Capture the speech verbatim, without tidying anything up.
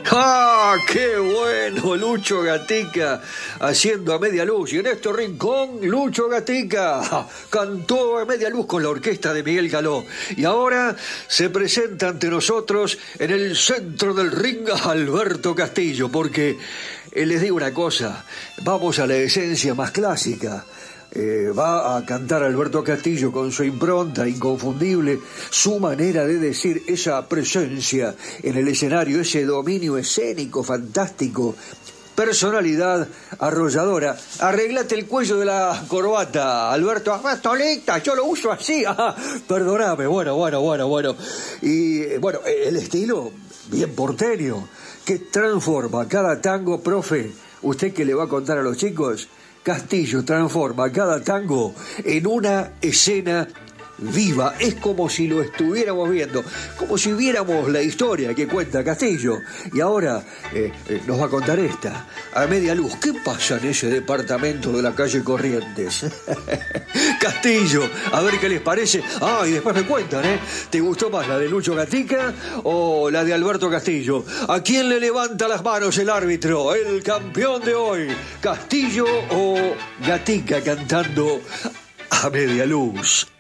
¡Ah, qué bueno! Lucho Gatica haciendo A Media Luz. Y en este rincón, Lucho Gatica cantó A Media Luz con la orquesta de Miguel Caló. Y ahora se presenta ante nosotros en el centro del ring Alberto Castillo, porque eh, les digo una cosa, vamos a la esencia más clásica. Eh, va a cantar Alberto Castillo con su impronta inconfundible, su manera de decir, esa presencia en el escenario, ese dominio escénico fantástico, personalidad arrolladora. Arreglate el cuello de la corbata, Alberto. Ah, Tolita, yo lo uso así. Ah, perdóname, bueno, bueno, bueno, bueno. Y bueno, el estilo bien porteño, que transforma cada tango, profe. ¿Usted qué le va a contar a los chicos? Castillo transforma cada tango en una escena viva. Es como si lo estuviéramos viendo, como si viéramos la historia que cuenta Castillo. Y ahora eh, eh, nos va a contar esta, A Media Luz. ¿Qué pasa en ese departamento de la calle Corrientes? Castillo, a ver qué les parece. Ah, y después me cuentan, ¿eh? ¿Te gustó más la de Lucho Gatica o la de Alberto Castillo? ¿A quién le levanta las manos el árbitro? El campeón de hoy, Castillo o Gatica cantando A Media Luz.